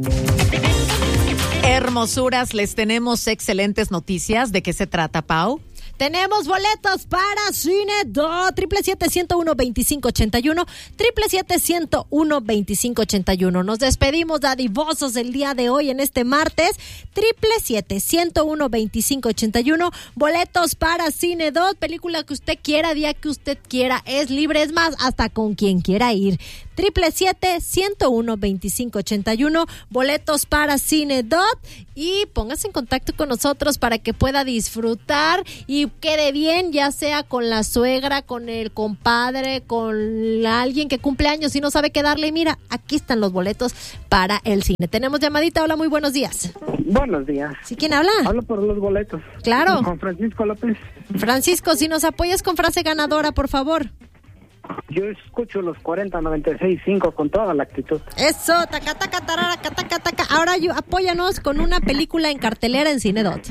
Hermosuras, les tenemos excelentes noticias. ¿De qué se trata, Pau? Tenemos boletos para Cinedot, 777-101-2581, 777-101-2581. Nos despedimos dadivosos el día de hoy en este martes, 777-101-2581, boletos para Cinedot, película que usted quiera, día que usted quiera, es libre, es más, hasta con quien quiera ir. 777-101-2581, boletos para Cinedot, y póngase en contacto con nosotros para que pueda disfrutar y quede bien, ya sea con la suegra, con el compadre, con alguien que cumple años y no sabe qué darle. Mira, aquí están los boletos para el cine. Tenemos llamadita. Hola, muy buenos días. Buenos días. ¿Sí, quién habla? Hablo por los boletos. Claro. Con Francisco López. Francisco, si nos apoyas con frase ganadora, por favor. Yo escucho los 40-96-5 con toda la actitud. Eso, taca, taca, tarara, taca, taca. Ahora apóyanos con una película en cartelera en Cinedot.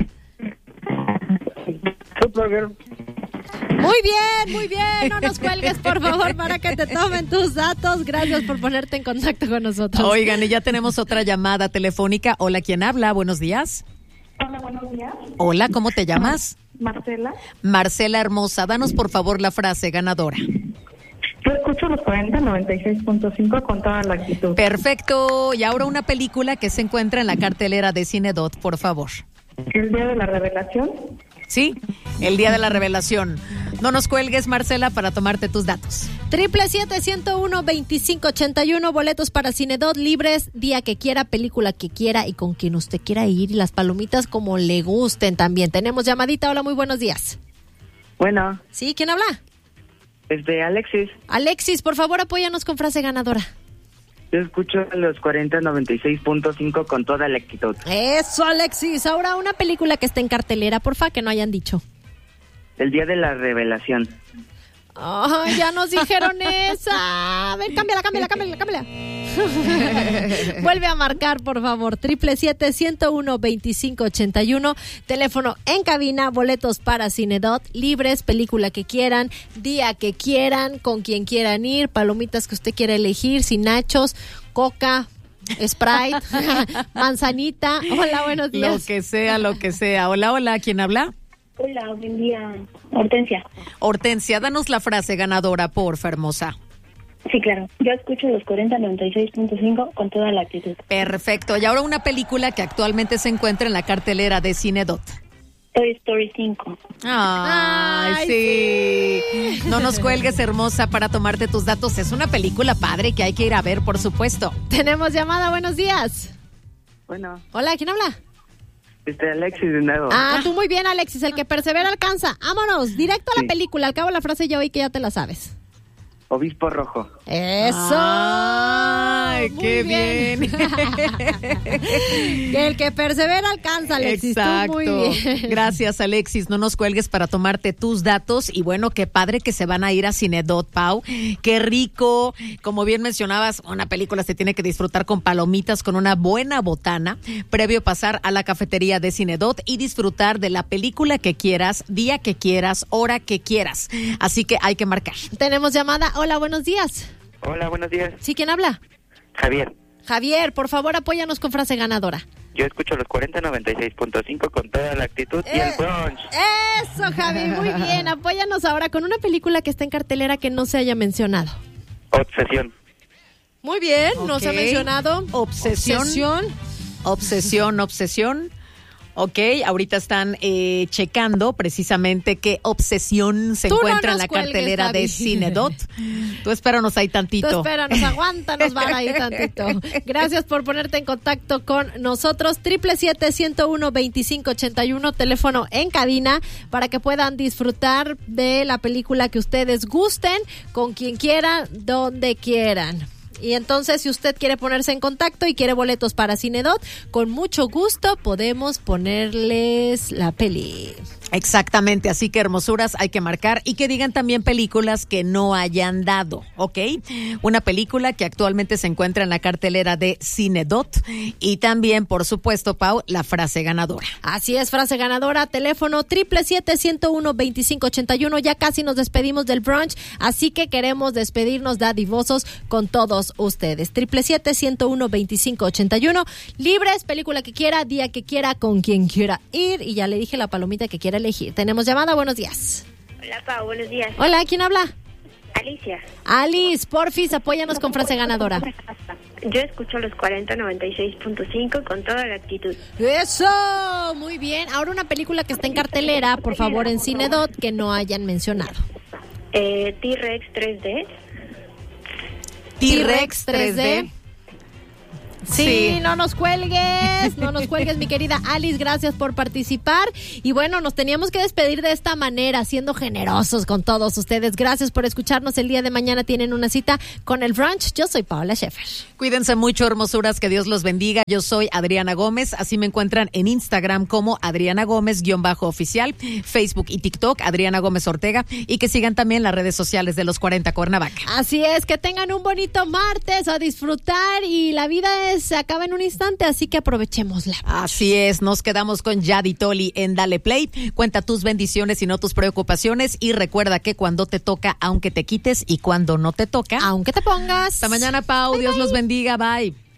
Supergirl. Muy bien, no nos cuelgues, por favor, para que te tomen tus datos. Gracias por ponerte en contacto con nosotros. Oigan, y ya tenemos otra llamada telefónica. Hola, ¿quién habla? Buenos días. Hola, buenos días. Hola, ¿cómo te llamas? Marcela. Marcela hermosa, danos por favor la frase ganadora. Yo escucho los 40-96.5 con toda la actitud. Perfecto, y ahora una película que se encuentra en la cartelera de Cinedot, por favor. El día de la revelación. Sí, el día de la revelación. No nos cuelgues, Marcela, para tomarte tus datos. 777-101-2581, boletos para Cinedot libres, día que quiera, película que quiera y con quien usted quiera ir, y las palomitas como le gusten también. Tenemos llamadita. Hola, muy buenos días. Bueno. ¿Sí? ¿Quién habla? Alexis. Alexis, por favor, apóyanos con frase ganadora. Yo escucho los 40-96.5 con toda la actitud. Eso, Alexis. Ahora una película que está en cartelera, porfa, que no hayan dicho. El día de la revelación. Oh, ya nos dijeron esa. A ver, cámbiala. Vuelve a marcar, por favor. 777-101-2581. Teléfono en cabina, boletos para Cinedot, libres, película que quieran, día que quieran, con quien quieran ir, palomitas que usted quiera elegir, sin nachos, coca, Sprite, manzanita. Hola, buenos días. Lo que sea. Hola, ¿quién habla? Hola, buen día. Hortensia. Hortensia, danos la frase ganadora, porfa, hermosa. Sí, claro. Yo escucho los 40-96.5 con toda la actitud. Perfecto. Y ahora una película que actualmente se encuentra en la cartelera de Cinedot. Toy Story 5. Ay, sí. No nos cuelgues, hermosa, para tomarte tus datos. Es una película padre que hay que ir a ver, por supuesto. Tenemos llamada. Buenos días. Bueno. Hola, ¿quién habla? Alexis de nuevo. Tú muy bien, Alexis. El que persevera alcanza. Vámonos, directo a la película. Al cabo la frase ya oí que ya te la sabes. Obispo Rojo. ¡Eso! ¡Ay, qué bien! Que el que persevera alcanza, Alexis. Exacto. Tú muy bien. Gracias, Alexis. No nos cuelgues para tomarte tus datos. Y bueno, qué padre que se van a ir a Cinedot, Pau. Qué rico. Como bien mencionabas, una película se tiene que disfrutar con palomitas, con una buena botana, previo pasar a la cafetería de Cinedot y disfrutar de la película que quieras, día que quieras, hora que quieras. Así que hay que marcar. Tenemos llamada. Hola, buenos días. Hola, buenos días. ¿Sí, quién habla? Javier. Javier, por favor, apóyanos con frase ganadora. Yo escucho los 40-96.5 con toda la actitud y el brunch. Eso, Javi, muy bien. Apóyanos ahora con una película que está en cartelera que no se haya mencionado. Obsesión. Muy bien, no Ok. se ha mencionado. Obsesión. Ok, ahorita están checando precisamente qué obsesión se Tú no encuentra en nos la cuelgues, cartelera Javi. de Cinedot. Tú espéranos ahí tantito. Tú espéranos, aguántanos, van ahí tantito. Gracias por ponerte en contacto con nosotros. 777-101-2581, teléfono en cabina, para que puedan disfrutar de la película que ustedes gusten, con quien quieran, donde quieran. Y entonces, si usted quiere ponerse en contacto y quiere boletos para Cinedot, con mucho gusto podemos ponerles la peli. Exactamente, así que hermosuras, hay que marcar y que digan también películas que no hayan dado, ¿ok? Una película que actualmente se encuentra en la cartelera de Cinedot y también, por supuesto, Pau, la frase ganadora. Así es, frase ganadora, teléfono 777-101-2581. Ya casi nos despedimos del brunch, así que queremos despedirnos dadivosos con todos todos ustedes. 777-101-2581. Libres, película que quiera, día que quiera, con quien quiera ir. Y ya le dije la palomita que quiera elegir. Tenemos llamada, buenos días. Hola, Pau, buenos días. Hola, ¿quién habla? Alicia. Alice, porfis, apóyanos con frase ganadora. Yo escucho los 4096.5 con toda la actitud. ¡Eso! Muy bien. Ahora una película que está en cartelera, por favor, en Cinedot, que no hayan mencionado. T-Rex 3D. T-Rex 3D. Sí, no nos cuelgues, mi querida Alice, gracias por participar. Y bueno, nos teníamos que despedir de esta manera, siendo generosos con todos ustedes. Gracias por escucharnos. El día de mañana tienen una cita con el brunch. Yo soy Paola Schaefer. Cuídense mucho, hermosuras, que Dios los bendiga. Yo soy Adriana Gómez, así me encuentran en Instagram como Adriana Gómez-oficial, Facebook y TikTok, Adriana Gómez Ortega, y que sigan también las redes sociales de los 40 Cuernavaca. Así es, que tengan un bonito martes, a disfrutar, y la vida se acaba en un instante, así que aprovechémosla. Así es, nos quedamos con Yadi Toli en Dale Play. Cuenta tus bendiciones y no tus preocupaciones, y recuerda que cuando te toca, aunque te quites, y cuando no te toca, aunque te pongas. Hasta mañana, Pau. Bye, Dios bye. los bendiga. Bye.